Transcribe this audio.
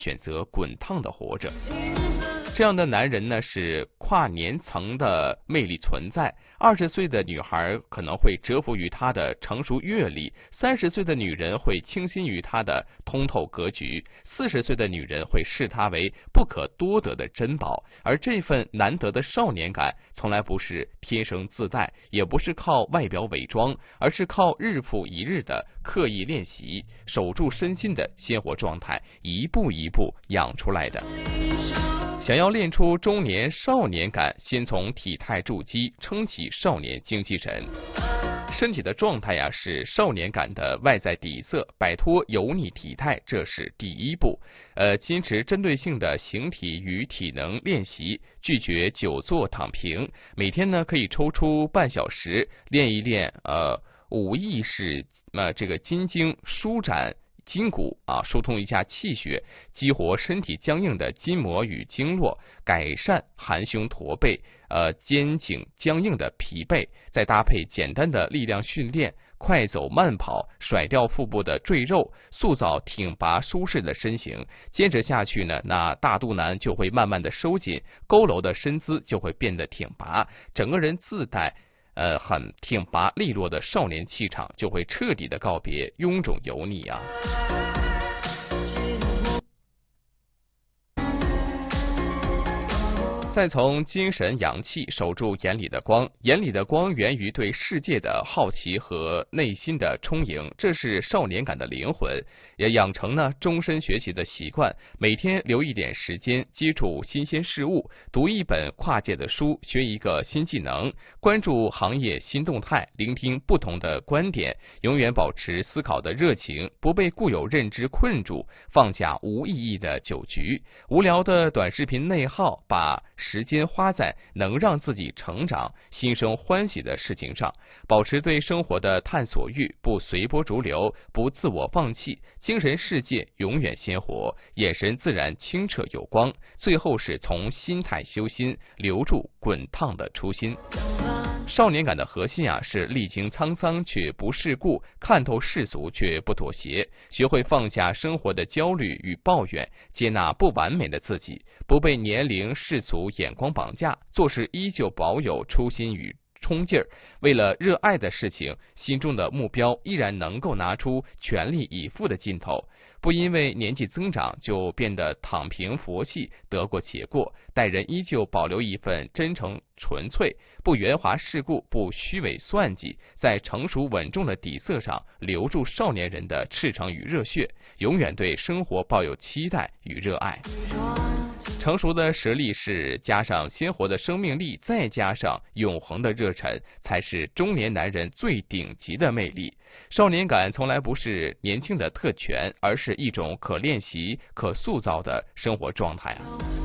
选择滚烫的活着。这样的男人呢，是跨年层的魅力存在。20岁的女孩可能会折服于他的成熟阅历，30岁的女人会倾心于他的通透格局，40岁的女人会视他为不可多得的珍宝。而这份难得的少年感，从来不是天生自带，也不是靠外表伪装，而是靠日复一日的刻意练习，守住身心的鲜活状态，一步一步养出来的。想要练出中年少年感，先从体态筑基，撑起少年精气神。身体的状态呀，是少年感的外在底色，摆脱油腻体态，这是第一步。坚持针对性的形体与体能练习，拒绝久坐躺平。每天呢，可以抽出半小时练一练无意识这个筋经，舒展筋骨啊，疏通一下气血，激活身体僵硬的筋膜与经络，改善含胸驼背、肩颈僵硬的疲惫。再搭配简单的力量训练，快走慢跑，甩掉腹部的赘肉，塑造挺拔舒适的身形。坚持下去呢，那大肚腩就会慢慢的收紧，佝偻的身姿就会变得挺拔，整个人自带很挺拔利落的少年气场，就会彻底的告别臃肿油腻啊。再从精神阳气守住眼里的光，眼里的光源于对世界的好奇和内心的充盈，这是少年感的灵魂。也养成呢终身学习的习惯，每天留一点时间接触新鲜事物，读一本跨界的书，学一个新技能，关注行业新动态，聆听不同的观点，永远保持思考的热情，不被固有认知困住，放下无意义的酒局、无聊的短视频内耗，把时间花在能让自己成长、心生欢喜的事情上，保持对生活的探索欲，不随波逐流，不自我放弃，精神世界永远鲜活，眼神自然清澈有光。最后是从心态修心，留住滚烫的初心。少年感的核心啊，是历经沧桑却不世故，看透世俗却不妥协，学会放下生活的焦虑与抱怨，接纳不完美的自己，不被年龄世俗眼光绑架，做事依旧保有初心与冲劲儿。为了热爱的事情，心中的目标依然能够拿出全力以赴的劲头，不因为年纪增长就变得躺平佛系，得过且过，待人依旧保留一份真诚纯粹，不圆滑世故，不虚伪算计，在成熟稳重的底色上留住少年人的赤诚与热血，永远对生活抱有期待与热爱。成熟的实力是加上鲜活的生命力，再加上永恒的热忱，才是中年男人最顶级的魅力。少年感从来不是年轻的特权，而是一种可练习、可塑造的生活状态啊。